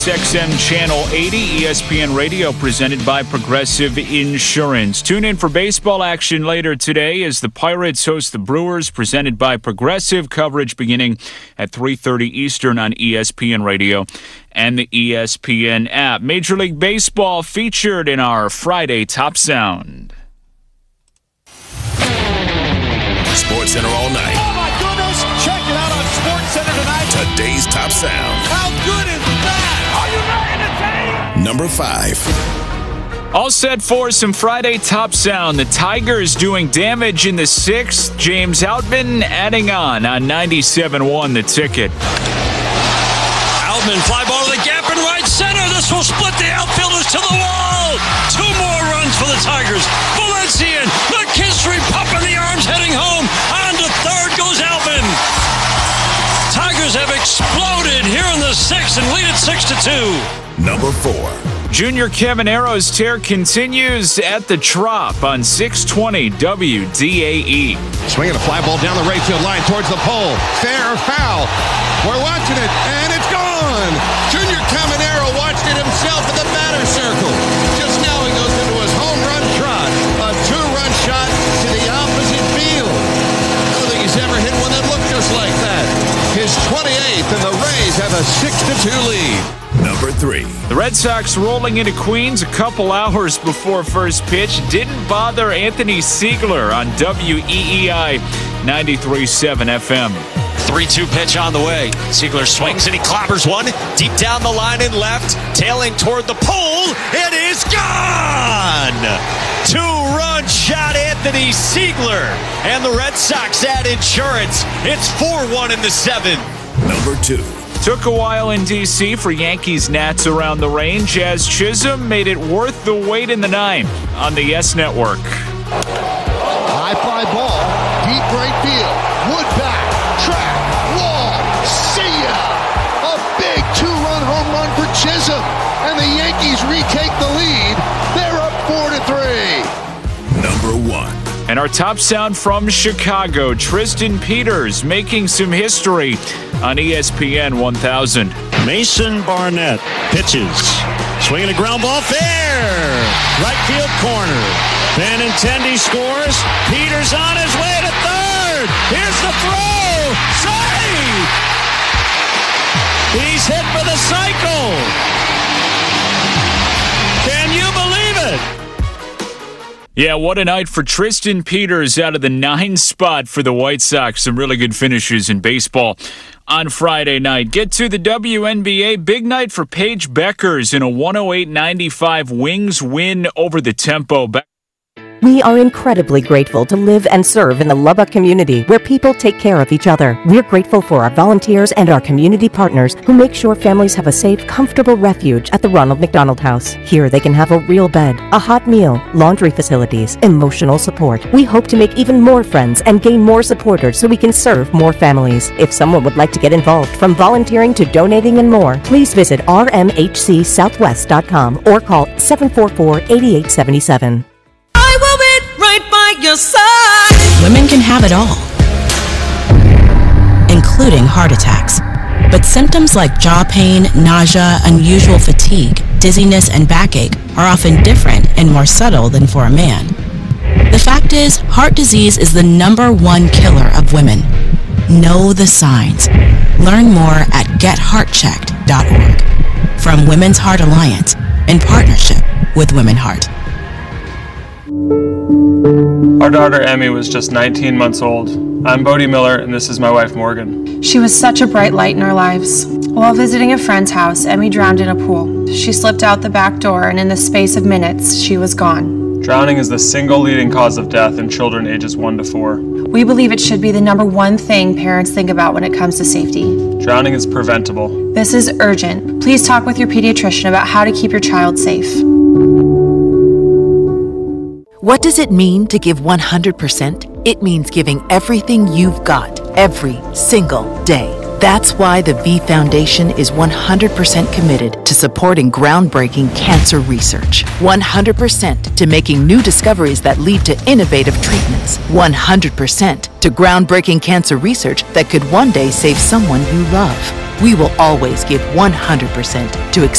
XM Channel 80, ESPN Radio, presented by Progressive Insurance. Tune in for baseball action later today as the Pirates host the Brewers, presented by Progressive. Coverage beginning at 3:30 Eastern on ESPN Radio and the ESPN app. Major League Baseball featured in our Friday Top Sound. Sports Center all night. Oh my goodness! Check it out on Sports Center tonight. Today's Top Sound. How good is that? Are you ready to take? Number 5. All set for some Friday Top Sound. The Tigers doing damage in the 6th. James Outman adding on 97.1 The Ticket. Outman, fly ball to the gap in right center. This will split the outfielders to the wall. 2 more runs for the Tigers. Valencian, McKinstry pumping the arms, heading home. On to third goes Outman. Tigers have exploded here in the 6th and lead it 6-2. Number 4. Junior Cavanero's tear continues at the Trop on 620 WDAE. Swinging a fly ball down the right field line towards the pole. Fair or foul? We're watching it, and it's gone! Junior Cavanero watched it himself in the batter circle. Just now he goes into his home run trot. A 2-run shot to the opposite field. I don't think he's ever hit one that looked just like that. His 28th, and the Rays have a 6-2 lead. Number 3. The Red Sox rolling into Queens a couple hours before first pitch didn't bother Anthony Siegler on WEEI 93.7 FM. 3-2 pitch on the way. Siegler swings and he clobbers one deep down the line and left, tailing toward the pole. It is gone! 2-run shot, Anthony Siegler, and the Red Sox add insurance. It's 4-1 in the 7th. Number 2. Took a while in D.C. for Yankees-Nats around the range. Jazz Chisholm made it worth the wait in the 9th on the YES Network. High fly ball, deep right field. Wood back, track, wall, see ya! A big 2-run home run for Chisholm, and the Yankees retake the lead. They're up 4-3. Number 1. And our top sound from Chicago, Tristan Peters making some history on ESPN 1000. Mason Barnett pitches. Swinging a ground ball, fair! Right field corner. Benintendi scores. Peters on his way to third. Here's the throw. Save! He's hit for the cycle. Can you believe it? Yeah, what a night for Tristan Peters out of the 9 spot for the White Sox. Some really good finishes in baseball on Friday night. Get to the WNBA. Big night for Paige Beckers in a 108-95 Wings win over the Tempo. We are incredibly grateful to live and serve in the Lubbock community where people take care of each other. We're grateful for our volunteers and our community partners who make sure families have a safe, comfortable refuge at the Ronald McDonald House. Here they can have a real bed, a hot meal, laundry facilities, emotional support. We hope to make even more friends and gain more supporters so we can serve more families. If someone would like to get involved, from volunteering to donating and more, please visit rmhcsouthwest.com or call 744-8877. Your side. Women can have it all, including heart attacks. But symptoms like jaw pain, nausea, unusual fatigue, dizziness, and backache are often different and more subtle than for a man. The fact is, heart disease is the #1 killer of women. Know the signs. Learn more at getheartchecked.org. From Women's Heart Alliance, in partnership with Women Heart. Our daughter Emmy was just 19 months old. I'm Bodie Miller, and this is my wife Morgan. She was such a bright light in our lives. While visiting a friend's house, Emmy drowned in a pool. She slipped out the back door, and in the space of minutes, she was gone. Drowning is the single leading cause of death in children ages 1 to 4. We believe it should be the #1 thing parents think about when it comes to safety. Drowning is preventable. This is urgent. Please talk with your pediatrician about how to keep your child safe. What does it mean to give 100%? It means giving everything you've got, every single day. That's why the V Foundation is 100% committed to supporting groundbreaking cancer research. 100% to making new discoveries that lead to innovative treatments. 100% to groundbreaking cancer research that could one day save someone you love. we will always give 100% to